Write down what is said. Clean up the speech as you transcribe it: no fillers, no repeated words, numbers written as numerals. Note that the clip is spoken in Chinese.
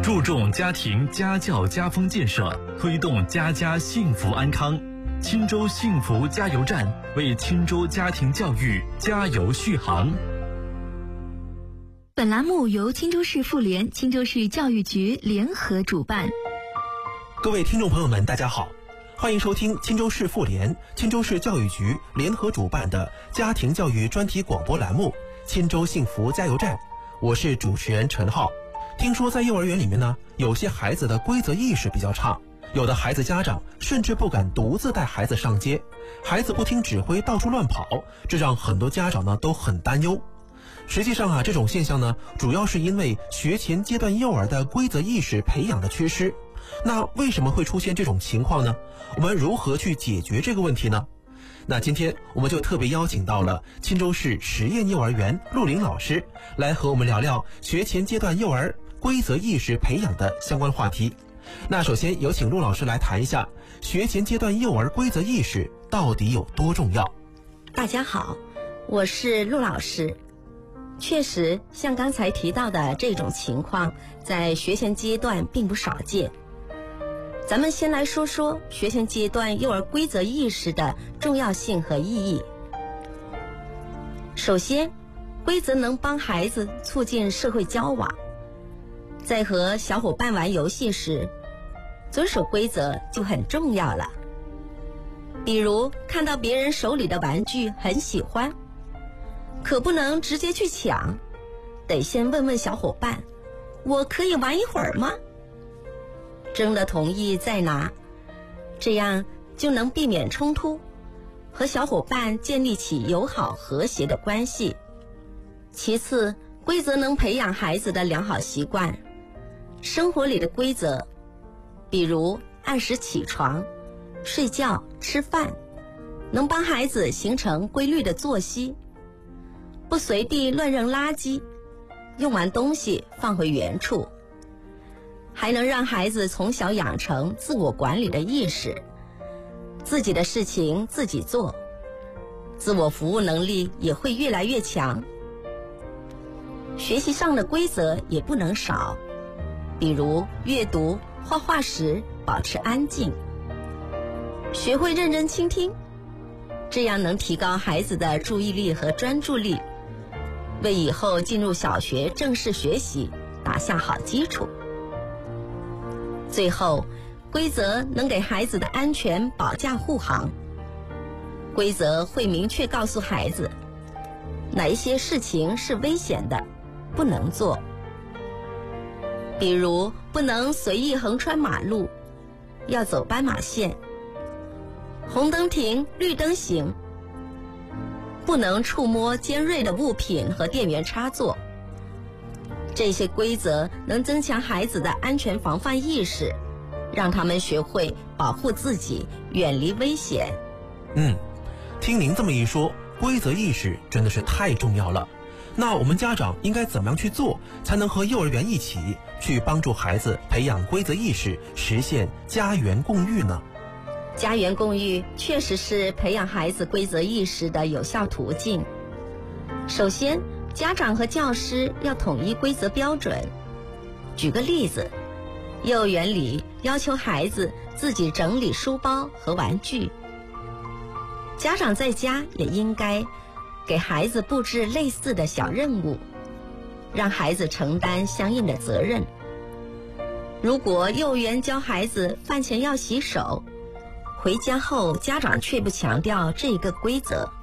注重家庭家教家风建设，推动家家幸福安康。钦州幸福加油站为钦州家庭教育加油续航。 本栏目由钦州市妇联、钦州市教育局联合主办。 各位听众朋友们，大家好，欢迎收听钦州市妇联、钦州市教育局联合主办的家庭教育专题广播栏目《钦州幸福加油站》，我是主持人陈浩。听说在幼儿园里面呢，有些孩子的规则意识比较差，有的孩子家长甚至不敢独自带孩子上街，孩子不听指挥到处乱跑，这让很多家长呢都很担忧。实际上这种现象呢，主要是因为学前阶段幼儿的规则意识培养的缺失。那为什么会出现这种情况呢？我们如何去解决这个问题呢？那今天我们就特别邀请到了钦州市实验幼儿园陆林老师来和我们聊聊学前阶段幼儿规则意识培养的相关话题。那首先有请陆老师来谈一下学前阶段幼儿规则意识到底有多重要。 大家好，我是陆老师。确实，像刚才提到的这种情况，在学前阶段并不少见。咱们先来说说学前阶段幼儿规则意识的重要性和意义。首先，规则能帮孩子促进社会交往，在和小伙伴玩游戏时，遵守规则就很重要了。比如看到别人手里的玩具很喜欢，可不能直接去抢，得先问问小伙伴，我可以玩一会儿吗？征得同意再拿，这样就能避免冲突，和小伙伴建立起友好和谐的关系。其次，规则能培养孩子的良好习惯。生活里的规则，比如按时起床、睡觉、吃饭，能帮孩子形成规律的作息。不随地乱扔垃圾，用完东西放回原处，还能让孩子从小养成自我管理的意识，自己的事情自己做，自我服务能力也会越来越强。学习上的规则也不能少，比如阅读、画画时保持安静，学会认真倾听，这样能提高孩子的注意力和专注力，为以后进入小学正式学习打下好基础。最后，规则能给孩子的安全保驾护航。规则会明确告诉孩子，哪一些事情是危险的，不能做。比如，不能随意横穿马路，要走斑马线，红灯停，绿灯行，不能触摸尖锐的物品和电源插座。这些规则能增强孩子的安全防范意识，让他们学会保护自己，远离危险。 听您这么一说，规则意识真的是太重要了。那我们家长应该怎么样去做，才能和幼儿园一起去帮助孩子培养规则意识，实现家园共育呢？ 家园共育确实是培养孩子规则意识的有效途径。首先，家长和教师要统一规则标准。举个例子，幼儿园里要求孩子自己整理书包和玩具，家长在家也应该给孩子布置类似的小任务，让孩子承担相应的责任。如果幼儿园教孩子饭前要洗手，回家后家长却不强调这个规则，